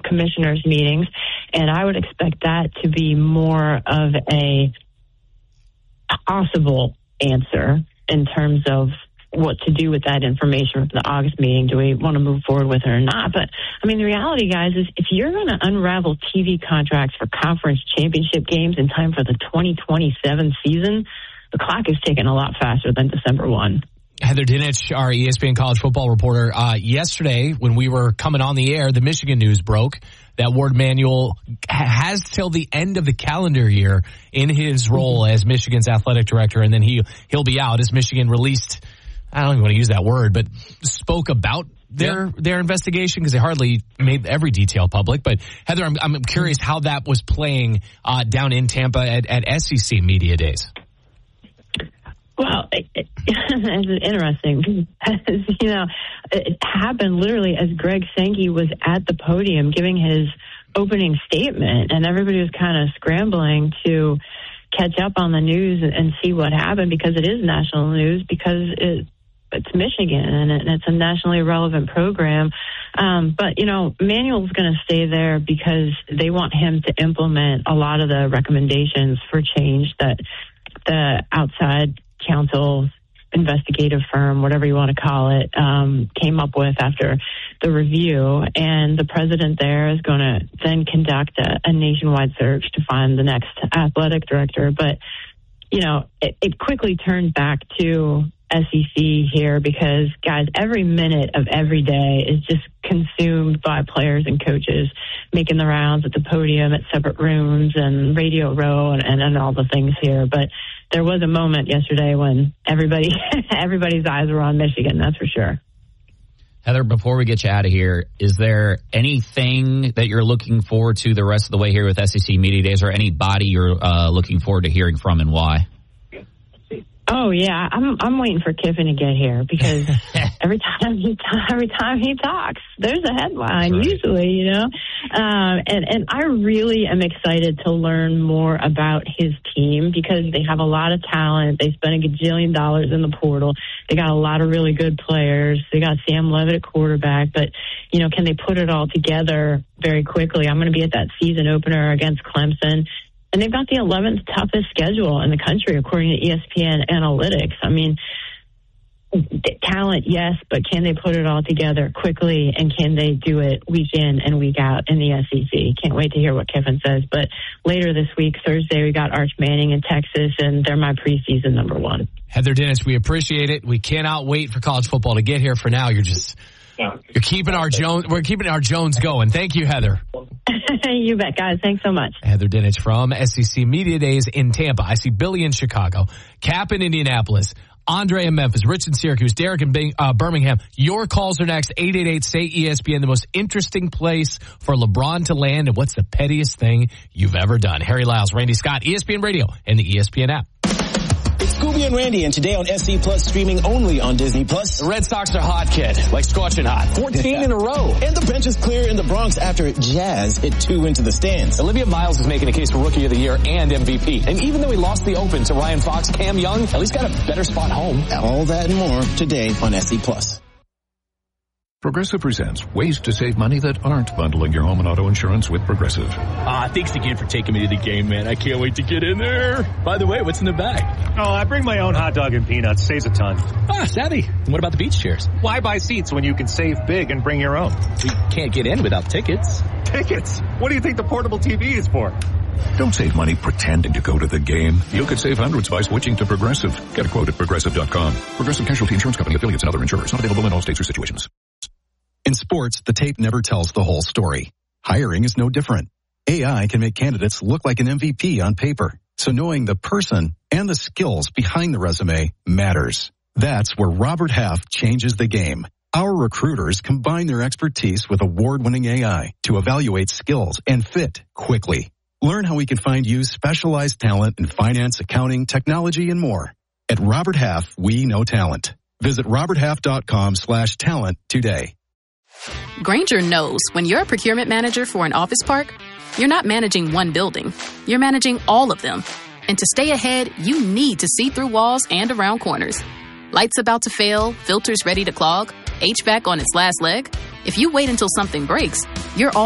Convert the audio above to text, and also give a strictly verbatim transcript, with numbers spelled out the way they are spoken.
commissioners' meetings, and I would expect that to be more of a possible answer in terms of what to do with that information for the August meeting. Do we want to move forward with it or not? But, I mean, the reality, guys, is if you're going to unravel T V contracts for conference championship games in time for the twenty twenty-seven season, the clock is ticking a lot faster than December first. Heather Dinich, our E S P N college football reporter, uh, yesterday when we were coming on the air, the Michigan news broke that Warde Manuel has till the end of the calendar year in his role as Michigan's athletic director, and then he, he'll be out as Michigan released, I don't even want to use that word, but spoke about their yeah. their investigation because they hardly made every detail public. But Heather, I'm, I'm curious how that was playing uh, down in Tampa at, at S E C Media Days. Well, it, it, it's interesting. As, you know, it happened literally as Greg Sankey was at the podium giving his opening statement, and everybody was kind of scrambling to catch up on the news and, and see what happened because it is national news, because it, it's Michigan and, it, and it's a nationally relevant program. Um, but, you know, Manuel's going to stay there because they want him to implement a lot of the recommendations for change that the outside counsel, investigative firm, whatever you want to call it, um, came up with after the review. And the president there is going to then conduct a, a nationwide search to find the next athletic director. But, you know, it, it quickly turned back to S E C here because, guys, every minute of every day is just consumed by players and coaches making the rounds at the podium, at separate rooms and Radio Row and, and, and all the things here. But there was a moment yesterday when everybody, everybody's eyes were on Michigan, that's for sure. Heather, before we get you out of here, is there anything that you're looking forward to the rest of the way here with S E C Media Days, or anybody you're uh, looking forward to hearing from and why? Oh yeah, I'm I'm waiting for Kiffin to get here because every time he every time he talks, there's a headline right. usually, you know. Um, and and I really am excited to learn more about his team because they have a lot of talent. They spent a gajillion dollars in the portal. They got a lot of really good players. They got Sam Levitt at quarterback, but you know, can they put it all together very quickly? I'm going to be at that season opener against Clemson. And they've got the eleventh toughest schedule in the country, according to E S P N Analytics. I mean, talent, yes, but can they put it all together quickly, and can they do it week in and week out in the S E C? Can't wait to hear what Kiffin says. But later this week, Thursday, we got Arch Manning in Texas, and they're my preseason number one. Heather Dinich, we appreciate it. We cannot wait for college football to get here. For now, you're just... You're keeping our Jones. We're keeping our Jones going. Thank you, Heather. You bet, guys. Thanks so much. Heather Dinich from S E C Media Days in Tampa. I see Billy in Chicago, Cap in Indianapolis, Andre in Memphis, Rich in Syracuse, Derek in Bing, uh, Birmingham. Your calls are next. eight eight eight, S A Y, E S P N, the most interesting place for LeBron to land, and what's the pettiest thing you've ever done? Harry Lyles, Randy Scott, E S P N Radio, and the E S P N app. It's Scooby and Randy, and today on S C Plus, streaming only on Disney Plus. The Red Sox are hot, kid. Like scorching hot. fourteen in a row. And the bench is clear in the Bronx after Jazz hit two into the stands. Olivia Miles is making a case for Rookie of the Year and M V P. And even though he lost the Open to Ryan Fox, Cam Young at least got a better spot home. All that and more today on S C Plus. Progressive presents ways to save money that aren't bundling your home and auto insurance with Progressive. Ah, thanks again for taking me to the game, man. I can't wait to get in there. By the way, what's in the bag? Oh, I bring my own hot dog and peanuts. Saves a ton. Ah, savvy. And what about the beach chairs? Why buy seats when you can save big and bring your own? We can't get in without tickets. Tickets? What do you think the portable T V is for? Don't save money pretending to go to the game. You could save hundreds by switching to Progressive. Get a quote at Progressive dot com. Progressive Casualty Insurance Company, affiliates, and other insurers. Not available in all states or situations. In sports, the tape never tells the whole story. Hiring is no different. A I can make candidates look like an M V P on paper. So knowing the person and the skills behind the resume matters. That's where Robert Half changes the game. Our recruiters combine their expertise with award-winning A I to evaluate skills and fit quickly. Learn how we can find you specialized talent in finance, accounting, technology, and more. At Robert Half, we know talent. Visit robert half dot com slash talent today. Grainger knows when you're a procurement manager for an office park, you're not managing one building. You're managing all of them. And to stay ahead, you need to see through walls and around corners. Lights about to fail, filters ready to clog, H V A C on its last leg. If you wait until something breaks, you're all